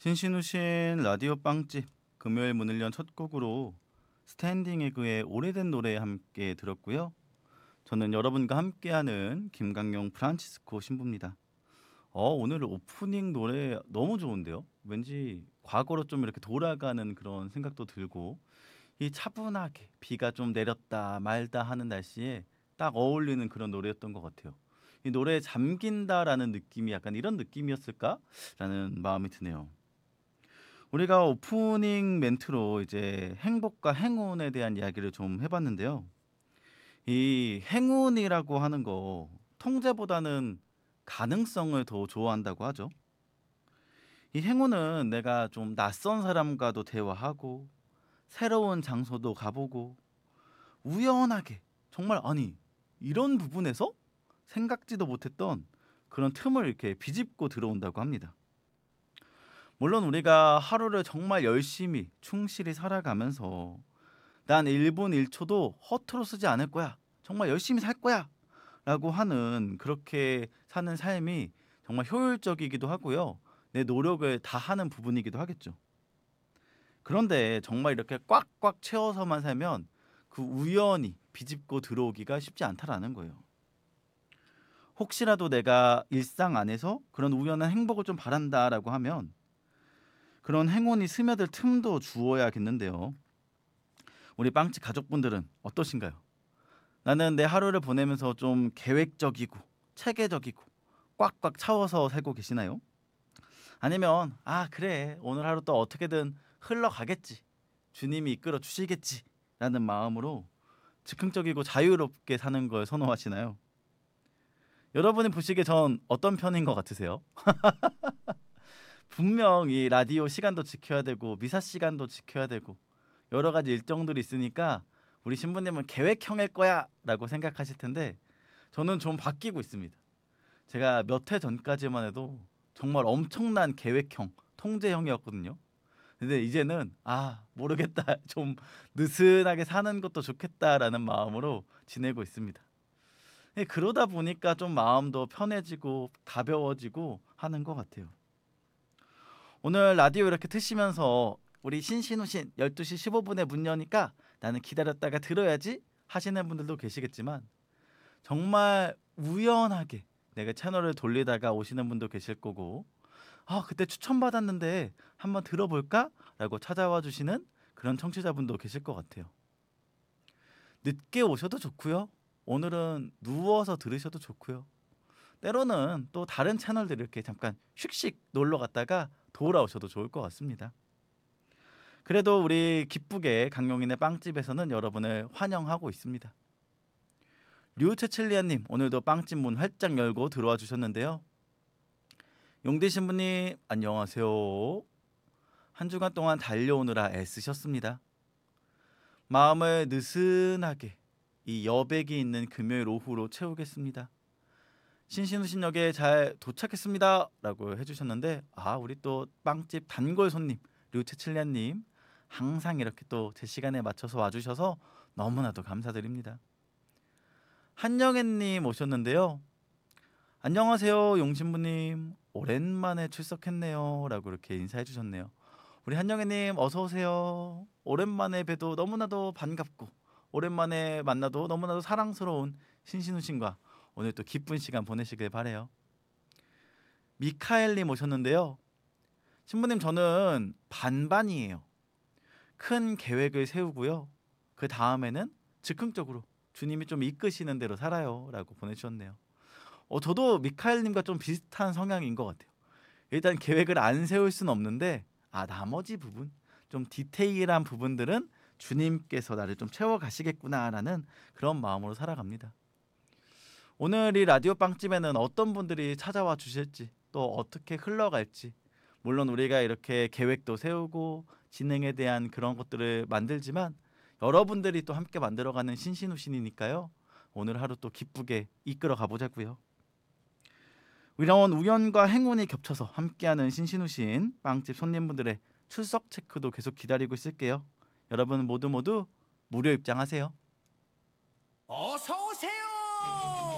신신우신 라디오 빵집 금요일 문을 연 첫 곡으로 스탠딩 에그의 오래된 노래 함께 들었고요. 저는 여러분과 함께하는 김강용 프란치스코 신부입니다. 오늘 오프닝 노래 너무 좋은데요. 왠지 과거로 좀 이렇게 돌아가는 그런 생각도 들고 이 차분하게 비가 좀 내렸다 말다 하는 날씨에 딱 어울리는 그런 노래였던 것 같아요. 이 노래에 잠긴다라는 느낌이 약간 이런 느낌이었을까라는 마음이 드네요. 우리가 오프닝 멘트로 이제 행복과 행운에 대한 이야기를 좀 해봤는데요. 이 행운이라고 하는 거 통제보다는 가능성을 더 좋아한다고 하죠. 이 행운은 내가 좀 낯선 사람과도 대화하고 새로운 장소도 가보고 우연하게 정말 아니 이런 부분에서 생각지도 못했던 그런 틈을 이렇게 비집고 들어온다고 합니다. 물론 우리가 하루를 정말 열심히 충실히 살아가면서 난 1분 1초도 허투루 쓰지 않을 거야. 정말 열심히 살 거야. 라고 하는 그렇게 사는 삶이 정말 효율적이기도 하고요. 내 노력을 다하는 부분이기도 하겠죠. 그런데 정말 이렇게 꽉꽉 채워서만 살면 그 우연히 비집고 들어오기가 쉽지 않다라는 거예요. 혹시라도 내가 일상 안에서 그런 우연한 행복을 좀 바란다라고 하면 그런 행운이 스며들 틈도 주어야겠는데요. 우리 빵집 가족분들은 어떠신가요? 나는 내 하루를 보내면서 좀 계획적이고 체계적이고 꽉꽉 차워서 살고 계시나요? 아니면 그래 오늘 하루 또 어떻게든 흘러가겠지 주님이 이끌어 주시겠지 라는 마음으로 즉흥적이고 자유롭게 사는 걸 선호하시나요? 여러분이 보시기에 전 어떤 편인 것 같으세요? 분명 이 라디오 시간도 지켜야 되고 미사 시간도 지켜야 되고 여러 가지 일정들이 있으니까 우리 신부님은 계획형일 거야 라고 생각하실 텐데 저는 좀 바뀌고 있습니다. 제가 몇 해 전까지만 해도 정말 엄청난 계획형, 통제형이었거든요. 근데 이제는 모르겠다. 좀 느슨하게 사는 것도 좋겠다라는 마음으로 지내고 있습니다. 그러다 보니까 좀 마음도 편해지고 가벼워지고 하는 것 같아요. 오늘 라디오 이렇게 트시면서 우리 신신우신 12시 15분에 문 여니까 나는 기다렸다가 들어야지 하시는 분들도 계시겠지만 정말 우연하게 내가 채널을 돌리다가 오시는 분도 계실 거고 그때 추천받았는데 한번 들어볼까? 라고 찾아와 주시는 그런 청취자분도 계실 것 같아요. 늦게 오셔도 좋고요. 오늘은 누워서 들으셔도 좋고요. 때로는 또 다른 채널들 이렇게 잠깐 슉슉 놀러 갔다가 돌아오셔도 좋을 것 같습니다. 그래도 우리 기쁘게 강용인의 빵집에서는 여러분을 환영하고 있습니다. 류체칠리아님 오늘도 빵집 문 활짝 열고 들어와 주셨는데요. 용대 신부님 안녕하세요. 한 주간 동안 달려오느라 애쓰셨습니다. 마음을 느슨하게 이 여백이 있는 금요일 오후로 채우겠습니다. 신신우신역에 잘 도착했습니다 라고 해주셨는데 우리 또 빵집 단골 손님 류체칠리아님 항상 이렇게 또 제 시간에 맞춰서 와주셔서 너무나도 감사드립니다. 한영애님 오셨는데요. 안녕하세요 용신부님 오랜만에 출석했네요 라고 이렇게 인사해 주셨네요. 우리 한영애님 어서오세요. 오랜만에 뵈도 너무나도 반갑고 오랜만에 만나도 너무나도 사랑스러운 신신우신과 오늘 또 기쁜 시간 보내시길 바래요. 미카엘님 오셨는데요. 신부님 저는 반반이에요. 큰 계획을 세우고요. 그 다음에는 즉흥적으로 주님이 좀 이끄시는 대로 살아요 라고 보내주셨네요. 저도 미카엘님과 좀 비슷한 성향인 것 같아요. 일단 계획을 안 세울 수는 없는데 나머지 부분 좀 디테일한 부분들은 주님께서 나를 좀 채워가시겠구나라는 그런 마음으로 살아갑니다. 오늘 이 라디오 빵집에는 어떤 분들이 찾아와 주실지 또 어떻게 흘러갈지 물론 우리가 이렇게 계획도 세우고 진행에 대한 그런 것들을 만들지만 여러분들이 또 함께 만들어가는 신신우신이니까요. 오늘 하루 또 기쁘게 이끌어 가보자고요. 이런 우연과 행운이 겹쳐서 함께하는 신신우신 빵집 손님분들의 출석 체크도 계속 기다리고 있을게요. 여러분 모두 무료 입장하세요. 어서 오세요.